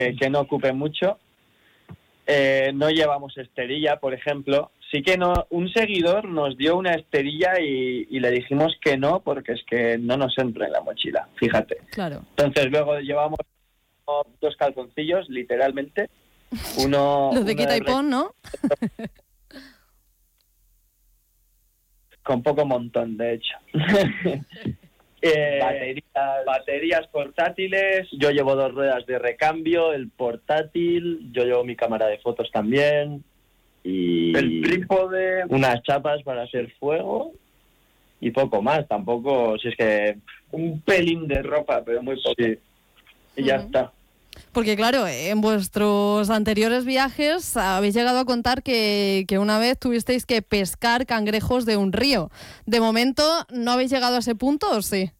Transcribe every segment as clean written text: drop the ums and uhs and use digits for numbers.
que no ocupe mucho. No llevamos esterilla, por ejemplo. Sí que no, un seguidor nos dio una esterilla y le dijimos que no, porque es que no nos entra en la mochila, fíjate. Claro. Entonces luego llevamos 2 calzoncillos, literalmente. Los de quita y pon, ¿no? Con poco montón, de hecho. Baterías portátiles. Yo llevo 2 ruedas de recambio, el portátil. Yo llevo mi cámara de fotos también. Y el trípode, unas chapas para hacer fuego y poco más. Tampoco, si es que un pelín de ropa, pero muy poco. Sí. Y ya está. Porque claro, en vuestros anteriores viajes habéis llegado a contar que una vez tuvisteis que pescar cangrejos de un río. De momento, ¿no habéis llegado a ese punto o sí?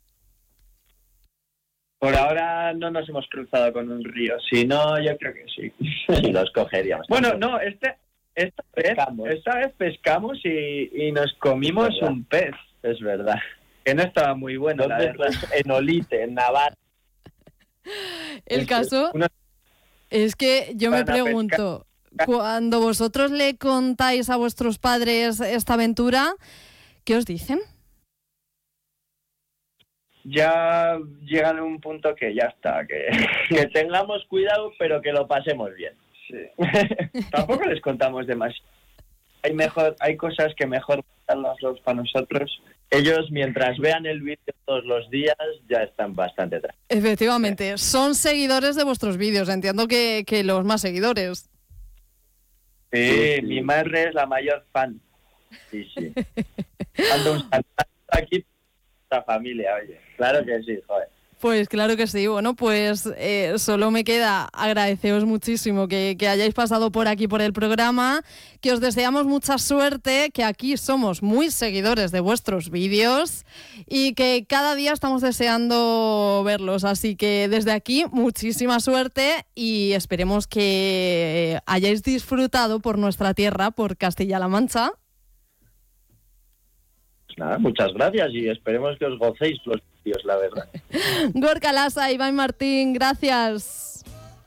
Por ahora no nos hemos cruzado con un río. Si no, yo creo que sí. Sí, los cogeríamos. Bueno, no, esta vez pescamos y nos comimos un pez. Es verdad. Que no estaba muy bueno, la verdad. En Olite, en Navarra. El caso es que yo me pregunto, cuando vosotros le contáis a vuestros padres esta aventura, ¿qué os dicen? Ya llegan a un punto que ya está, que tengamos cuidado, pero que lo pasemos bien. Sí. Tampoco les contamos demasiado. Hay cosas que mejor contarlas para nosotros. Ellos, mientras vean el vídeo todos los días, ya están bastante tranquilos. Efectivamente, son seguidores de vuestros vídeos. Entiendo que los más seguidores. Sí, mi madre es la mayor fan. Sí. Mando un saludo aquí a la familia, oye. Claro que sí, joder. Pues claro que sí. Bueno, pues solo me queda agradeceros muchísimo que hayáis pasado por aquí por el programa, que os deseamos mucha suerte, que aquí somos muy seguidores de vuestros vídeos y que cada día estamos deseando verlos. Así que desde aquí, muchísima suerte y esperemos que hayáis disfrutado por nuestra tierra, por Castilla-La Mancha. Nada, muchas gracias y esperemos que os gocéis los vídeos, la verdad. Gorka Lasa, Iván Martín, gracias.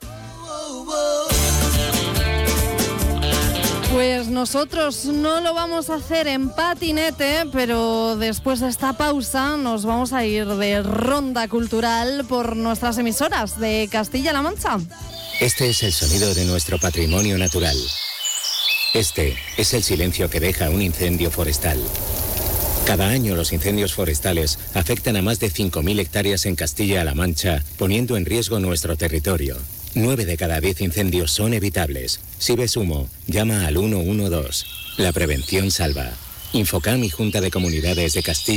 Pues nosotros no lo vamos a hacer en patinete, pero después de esta pausa nos vamos a ir de ronda cultural por nuestras emisoras de Castilla-La Mancha. Este es el sonido de nuestro patrimonio natural. Este es el silencio que deja un incendio forestal. Cada año los incendios forestales afectan a más de 5.000 hectáreas en Castilla-La Mancha, poniendo en riesgo nuestro territorio. 9 de cada 10 incendios son evitables. Si ves humo, llama al 112. La prevención salva. Infocam y Junta de Comunidades de Castilla.